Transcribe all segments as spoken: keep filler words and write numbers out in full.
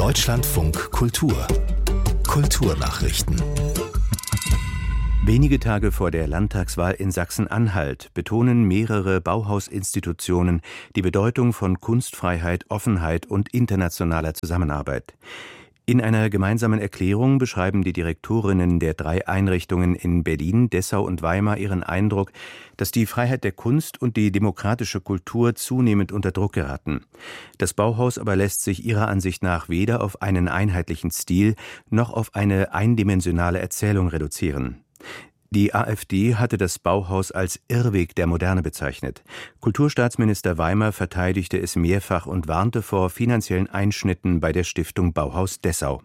Deutschlandfunk Kultur Kulturnachrichten. Wenige Tage vor der Landtagswahl in Sachsen-Anhalt betonen mehrere Bauhaus-Institutionen die Bedeutung von Kunstfreiheit, Offenheit und internationaler Zusammenarbeit. In einer gemeinsamen Erklärung beschreiben die Direktorinnen der drei Einrichtungen in Berlin, Dessau und Weimar ihren Eindruck, dass die Freiheit der Kunst und die demokratische Kultur zunehmend unter Druck geraten. Das Bauhaus aber lässt sich ihrer Ansicht nach weder auf einen einheitlichen Stil noch auf eine eindimensionale Erzählung reduzieren. Die AfD hatte das Bauhaus als Irrweg der Moderne bezeichnet. Kulturstaatsminister Weimar verteidigte es mehrfach und warnte vor finanziellen Einschnitten bei der Stiftung Bauhaus Dessau.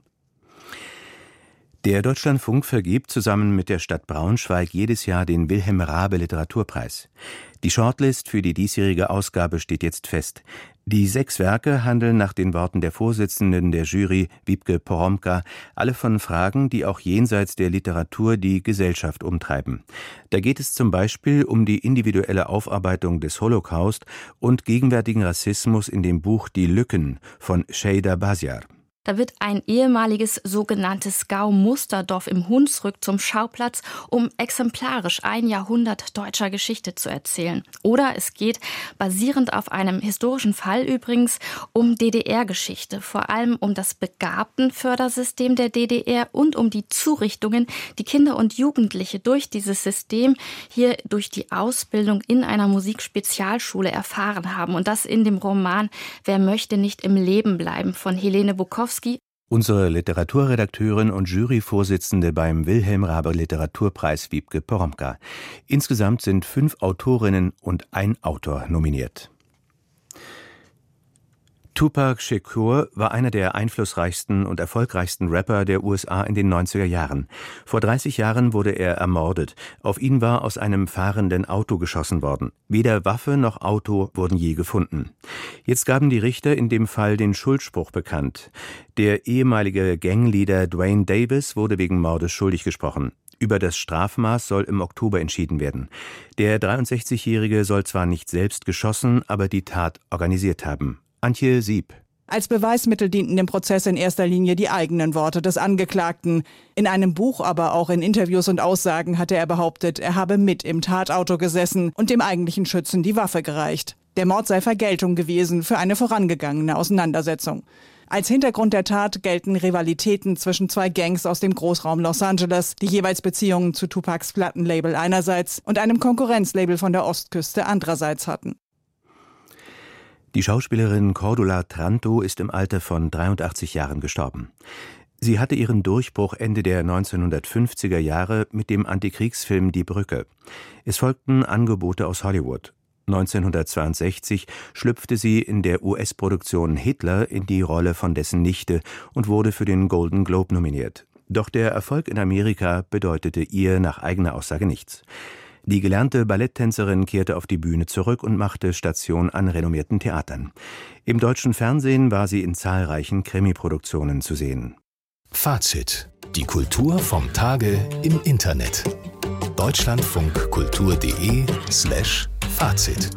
Der Deutschlandfunk vergibt zusammen mit der Stadt Braunschweig jedes Jahr den Wilhelm-Raabe-Literaturpreis. Die Shortlist für die diesjährige Ausgabe steht jetzt fest. Die sechs Werke handeln nach den Worten der Vorsitzenden der Jury, Wiebke Poromka, alle von Fragen, die auch jenseits der Literatur die Gesellschaft umtreiben. Da geht es zum Beispiel um die individuelle Aufarbeitung des Holocaust und gegenwärtigen Rassismus in dem Buch Die Lücken von Şeyda Basyar. Da wird ein ehemaliges sogenanntes Gau-Musterdorf im Hunsrück zum Schauplatz, um exemplarisch ein Jahrhundert deutscher Geschichte zu erzählen. Oder es geht, basierend auf einem historischen Fall übrigens, um D D R-Geschichte, vor allem um das Begabtenfördersystem der D D R und um die Zurichtungen, die Kinder und Jugendliche durch dieses System hier durch die Ausbildung in einer Musikspezialschule erfahren haben. Und das in dem Roman Wer möchte nicht im Leben bleiben von Helene Bukowski. Unsere Literaturredakteurin und Juryvorsitzende beim Wilhelm-Raabe-Literaturpreis Wiebke Poromka. Insgesamt sind fünf Autorinnen und ein Autor nominiert. Tupac Shakur war einer der einflussreichsten und erfolgreichsten Rapper der U S A in den neunziger Jahren. Vor dreißig Jahren wurde er ermordet. Auf ihn war aus einem fahrenden Auto geschossen worden. Weder Waffe noch Auto wurden je gefunden. Jetzt gaben die Richter in dem Fall den Schuldspruch bekannt. Der ehemalige Gangleader Dwayne Davis wurde wegen Mordes schuldig gesprochen. Über das Strafmaß soll im Oktober entschieden werden. Der dreiundsechzigjährige soll zwar nicht selbst geschossen, aber die Tat organisiert haben. Antje Sieb. Als Beweismittel dienten dem Prozess in erster Linie die eigenen Worte des Angeklagten. In einem Buch, aber auch in Interviews und Aussagen hatte er behauptet, er habe mit im Tatauto gesessen und dem eigentlichen Schützen die Waffe gereicht. Der Mord sei Vergeltung gewesen für eine vorangegangene Auseinandersetzung. Als Hintergrund der Tat gelten Rivalitäten zwischen zwei Gangs aus dem Großraum Los Angeles, die jeweils Beziehungen zu Tupacs Plattenlabel einerseits und einem Konkurrenzlabel von der Ostküste andererseits hatten. Die Schauspielerin Cordula Tranto ist im Alter von dreiundachtzig Jahren gestorben. Sie hatte ihren Durchbruch Ende der neunzehnhundertfünfziger Jahre mit dem Antikriegsfilm Die Brücke. Es folgten Angebote aus Hollywood. neunzehnhundertzweiundsechzig schlüpfte sie in der U S-Produktion Hitler in die Rolle von dessen Nichte und wurde für den Golden Globe nominiert. Doch der Erfolg in Amerika bedeutete ihr nach eigener Aussage nichts. Die gelernte Balletttänzerin kehrte auf die Bühne zurück und machte Station an renommierten Theatern. Im deutschen Fernsehen war sie in zahlreichen Krimi-Produktionen zu sehen. Fazit: Die Kultur vom Tage im Internet. Deutschlandfunkkultur.de slash Fazit.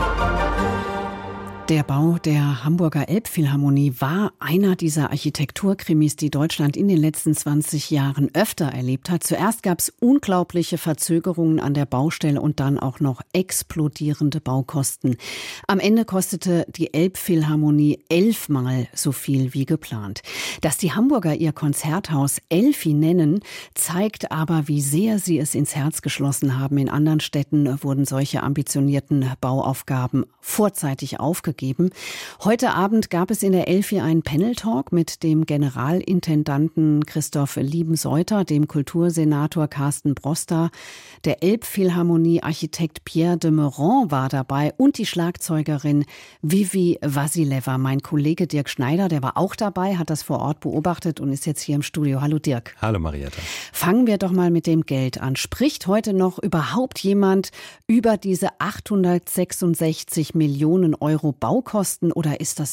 Der Bau der Hamburger Elbphilharmonie war einer dieser Architekturkrimis, die Deutschland in den letzten zwanzig Jahren öfter erlebt hat. Zuerst gab es unglaubliche Verzögerungen an der Baustelle und dann auch noch explodierende Baukosten. Am Ende kostete die Elbphilharmonie elfmal so viel wie geplant. Dass die Hamburger ihr Konzerthaus Elfi nennen, zeigt aber, wie sehr sie es ins Herz geschlossen haben. In anderen Städten wurden solche ambitionierten Bauaufgaben vorzeitig aufgegeben. Heute Abend gab es in der Elfi einen Panel-Talk mit dem Generalintendanten Christoph Liebenseuter, dem Kultursenator Carsten Broster, der Elbphilharmonie-Architekt Pierre de Meuron war dabei und die Schlagzeugerin Vivi Vasileva. Mein Kollege Dirk Schneider, der war auch dabei, hat das vor Ort beobachtet und ist jetzt hier im Studio. Hallo Dirk. Hallo Marietta. Fangen wir doch mal mit dem Geld an. Spricht heute noch überhaupt jemand über diese achthundertsechsundsechzig Millionen Euro Baukosten oder ist das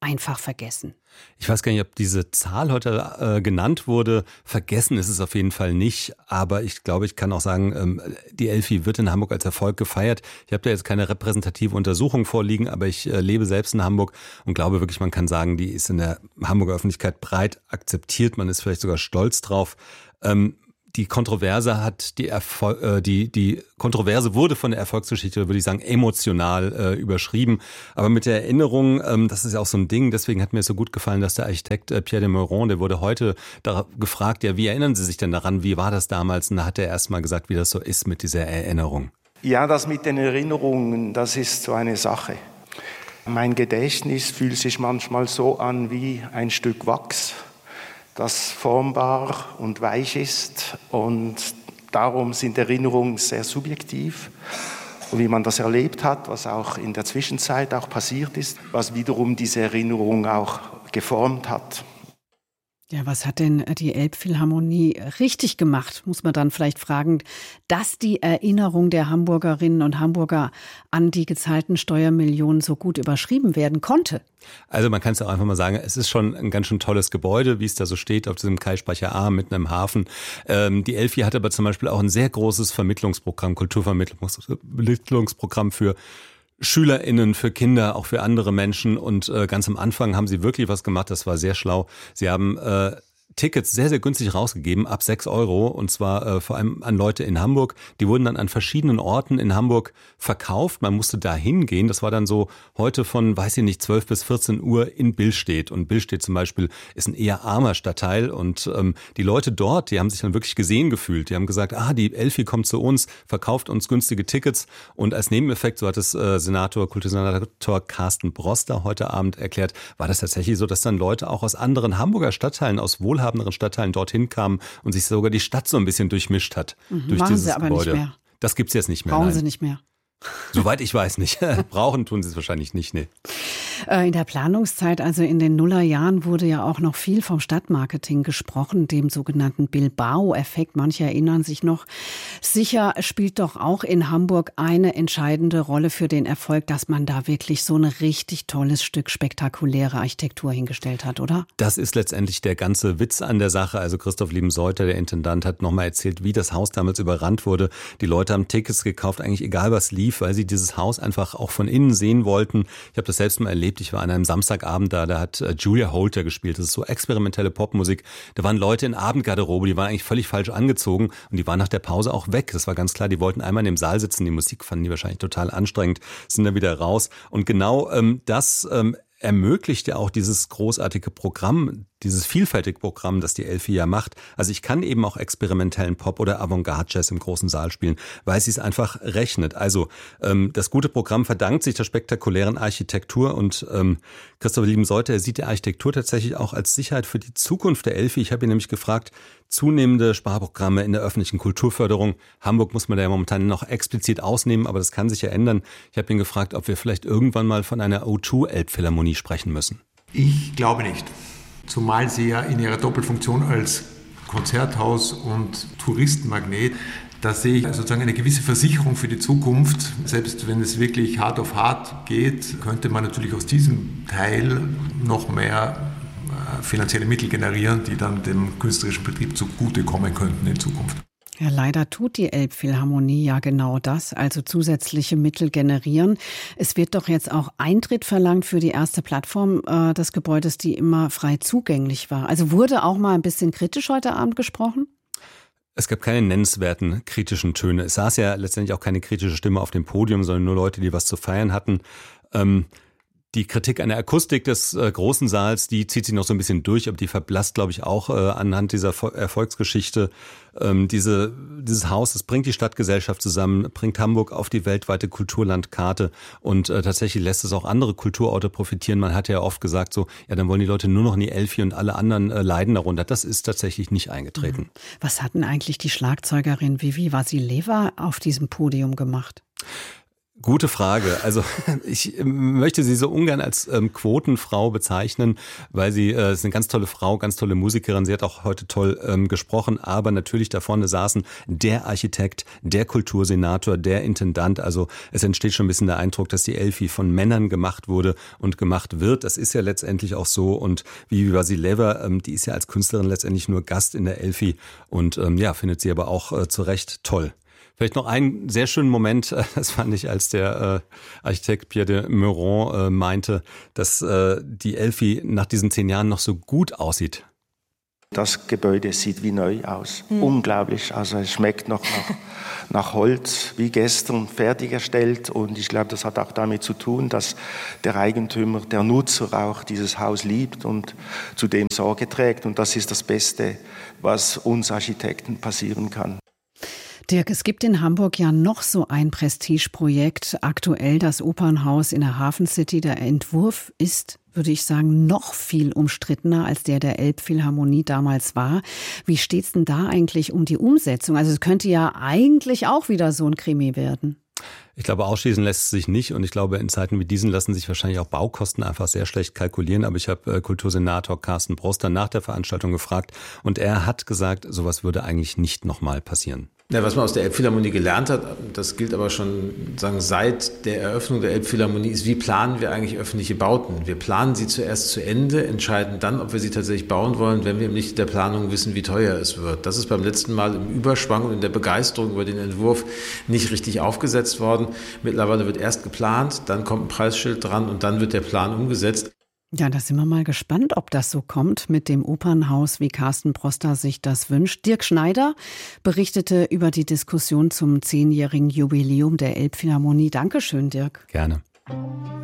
einfach vergessen? Ich weiß gar nicht, ob diese Zahl heute äh, genannt wurde. Vergessen ist es auf jeden Fall nicht. Aber ich glaube, ich kann auch sagen, ähm, die Elfi wird in Hamburg als Erfolg gefeiert. Ich habe da jetzt keine repräsentative Untersuchung vorliegen, aber ich äh, lebe selbst in Hamburg und glaube wirklich, man kann sagen, die ist in der Hamburger Öffentlichkeit breit akzeptiert. Man ist vielleicht sogar stolz drauf. Ähm, Die Kontroverse hat die, Erfol- äh, die die Kontroverse wurde von der Erfolgsgeschichte, würde ich sagen, emotional äh, überschrieben. Aber mit der Erinnerung, ähm, das ist ja auch so ein Ding. Deswegen hat mir es so gut gefallen, dass der Architekt äh, Pierre de Meuron, der wurde heute da gefragt, ja, wie erinnern Sie sich denn daran? Wie war das damals? Und da hat er erst mal gesagt, wie das so ist mit dieser Erinnerung. Ja, das mit den Erinnerungen, das ist so eine Sache. Mein Gedächtnis fühlt sich manchmal so an wie ein Stück Wachs, das formbar und weich ist, und darum sind Erinnerungen sehr subjektiv. Und wie man das erlebt hat, was auch in der Zwischenzeit auch passiert ist, was wiederum diese Erinnerung auch geformt hat. Ja, was hat denn die Elbphilharmonie richtig gemacht, muss man dann vielleicht fragen, dass die Erinnerung der Hamburgerinnen und Hamburger an die gezahlten Steuermillionen so gut überschrieben werden konnte? Also man kann es auch einfach mal sagen, es ist schon ein ganz schön tolles Gebäude, wie es da so steht, auf diesem Kaispeicher A mitten im Hafen. Ähm, die Elfi hat aber zum Beispiel auch ein sehr großes Vermittlungsprogramm, Kulturvermittlungsprogramm für SchülerInnen, für Kinder, auch für andere Menschen. Und äh, ganz am Anfang haben sie wirklich was gemacht, das war sehr schlau. Sie haben äh, Tickets sehr, sehr günstig rausgegeben, ab sechs Euro, und zwar äh, vor allem an Leute in Hamburg. Die wurden dann an verschiedenen Orten in Hamburg verkauft. Man musste da hingehen. Das war dann so heute von, weiß ich nicht, zwölf bis vierzehn Uhr in Billstedt. Und Billstedt zum Beispiel ist ein eher armer Stadtteil. Und ähm, die Leute dort, die haben sich dann wirklich gesehen gefühlt. Die haben gesagt, ah, die Elfi kommt zu uns, verkauft uns günstige Tickets. Und als Nebeneffekt, so hat es äh, Senator, Kultursenator Carsten Broster heute Abend erklärt, war das tatsächlich so, dass dann Leute auch aus anderen Hamburger Stadtteilen, aus wohlhabenden Stadtteilen dorthin kamen und sich sogar die Stadt so ein bisschen durchmischt hat. Mhm, durch machen dieses sie aber Gebäude. nicht mehr. Das gibt's jetzt nicht mehr. Brauchen nein. sie nicht mehr. Soweit ich weiß nicht. Brauchen tun sie es wahrscheinlich nicht, nee. In der Planungszeit, also in den Nullerjahren, wurde ja auch noch viel vom Stadtmarketing gesprochen, dem sogenannten Bilbao-Effekt. Manche erinnern sich noch. Sicher spielt doch auch in Hamburg eine entscheidende Rolle für den Erfolg, dass man da wirklich so ein richtig tolles Stück spektakuläre Architektur hingestellt hat, oder? Das ist letztendlich der ganze Witz an der Sache. Also Christoph Liebenseuter, der Intendant, hat nochmal erzählt, wie das Haus damals überrannt wurde. Die Leute haben Tickets gekauft, eigentlich egal was lief, weil sie dieses Haus einfach auch von innen sehen wollten. Ich habe das selbst mal erlebt. Ich war an einem Samstagabend da, da hat Julia Holter gespielt. Das ist so experimentelle Popmusik. Da waren Leute in Abendgarderobe, die waren eigentlich völlig falsch angezogen und die waren nach der Pause auch weg. Das war ganz klar, die wollten einmal in dem Saal sitzen. Die Musik fanden die wahrscheinlich total anstrengend, sind dann wieder raus. Und genau ähm, das ähm, ermöglicht ja auch dieses großartige Programm, dieses vielfältige Programm, das die Elfi ja macht. Also ich kann eben auch experimentellen Pop oder Avantgarde-Jazz im großen Saal spielen, weil sie es einfach rechnet. Also ähm, das gute Programm verdankt sich der spektakulären Architektur und ähm, Christoph Liebenseuter, er sieht die Architektur tatsächlich auch als Sicherheit für die Zukunft der Elfi. Ich habe ihn nämlich gefragt, zunehmende Sparprogramme in der öffentlichen Kulturförderung. Hamburg muss man da ja momentan noch explizit ausnehmen, aber das kann sich ja ändern. Ich habe ihn gefragt, ob wir vielleicht irgendwann mal von einer O zwei Elbphilharmonie sprechen müssen. Ich glaube nicht. Zumal sie ja in ihrer Doppelfunktion als Konzerthaus und Touristenmagnet, da sehe ich sozusagen eine gewisse Versicherung für die Zukunft. Selbst wenn es wirklich hart auf hart geht, könnte man natürlich aus diesem Teil noch mehr finanzielle Mittel generieren, die dann dem künstlerischen Betrieb zugutekommen könnten in Zukunft. Ja, leider tut die Elbphilharmonie ja genau das, also zusätzliche Mittel generieren. Es wird doch jetzt auch Eintritt verlangt für die erste Plattform äh, des Gebäudes, die immer frei zugänglich war. Also wurde auch mal ein bisschen kritisch heute Abend gesprochen? Es gab keine nennenswerten kritischen Töne. Es saß ja letztendlich auch keine kritische Stimme auf dem Podium, sondern nur Leute, die was zu feiern hatten. Ähm Die Kritik an der Akustik des äh, großen Saals, die zieht sich noch so ein bisschen durch, aber die verblasst, glaube ich, auch äh, anhand dieser Vo- Erfolgsgeschichte. Ähm, diese, dieses Haus, das bringt die Stadtgesellschaft zusammen, bringt Hamburg auf die weltweite Kulturlandkarte und äh, tatsächlich lässt es auch andere Kulturorte profitieren. Man hat ja oft gesagt so, ja, dann wollen die Leute nur noch in die Elfi und alle anderen äh, leiden darunter. Das ist tatsächlich nicht eingetreten. Was hatten eigentlich die Schlagzeugerin Vivi Vasileva auf diesem Podium gemacht? Gute Frage. Also ich möchte sie so ungern als ähm, Quotenfrau bezeichnen, weil sie äh, ist eine ganz tolle Frau, ganz tolle Musikerin. Sie hat auch heute toll ähm, gesprochen, aber natürlich da vorne saßen der Architekt, der Kultursenator, der Intendant. Also es entsteht schon ein bisschen der Eindruck, dass die Elfi von Männern gemacht wurde und gemacht wird. Das ist ja letztendlich auch so. Und Vivi Vasileva, ähm, die ist ja als Künstlerin letztendlich nur Gast in der Elfi und ähm, ja, findet sie aber auch äh, zu Recht toll. Vielleicht noch einen sehr schönen Moment, das fand ich, als der äh, Architekt Pierre de Meuron äh, meinte, dass äh, die Elfi nach diesen zehn Jahren noch so gut aussieht. Das Gebäude sieht wie neu aus. Hm. Unglaublich. Also es schmeckt noch nach, nach Holz, wie gestern fertiggestellt. Und ich glaube, das hat auch damit zu tun, dass der Eigentümer, der Nutzer auch dieses Haus liebt und zudem Sorge trägt. Und das ist das Beste, was uns Architekten passieren kann. Dirk, es gibt in Hamburg ja noch so ein Prestigeprojekt, aktuell das Opernhaus in der Hafen City. Der Entwurf ist, würde ich sagen, noch viel umstrittener, als der der Elbphilharmonie damals war. Wie steht's denn da eigentlich um die Umsetzung? Also es könnte ja eigentlich auch wieder so ein Krimi werden. Ich glaube, ausschließen lässt es sich nicht und ich glaube, in Zeiten wie diesen lassen sich wahrscheinlich auch Baukosten einfach sehr schlecht kalkulieren. Aber ich habe äh, Kultursenator Carsten Broster nach der Veranstaltung gefragt und er hat gesagt, sowas würde eigentlich nicht nochmal passieren. Ja, was man aus der Elbphilharmonie gelernt hat, das gilt aber schon sagen, seit der Eröffnung der Elbphilharmonie, ist, wie planen wir eigentlich öffentliche Bauten? Wir planen sie zuerst zu Ende, entscheiden dann, ob wir sie tatsächlich bauen wollen, wenn wir im Licht der Planung wissen, wie teuer es wird. Das ist beim letzten Mal im Überschwang und in der Begeisterung über den Entwurf nicht richtig aufgesetzt worden. Mittlerweile wird erst geplant, dann kommt ein Preisschild dran und dann wird der Plan umgesetzt. Ja, da sind wir mal gespannt, ob das so kommt mit dem Opernhaus, wie Carsten Broster sich das wünscht. Dirk Schneider berichtete über die Diskussion zum zehnjährigen Jubiläum der Elbphilharmonie. Dankeschön, Dirk. Gerne.